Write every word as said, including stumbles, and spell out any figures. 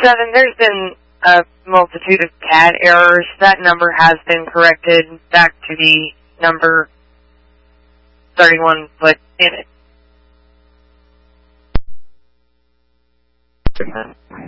seven, there's been a multitude of C A D errors. That number has been corrected back to the number thirty-one foot in it.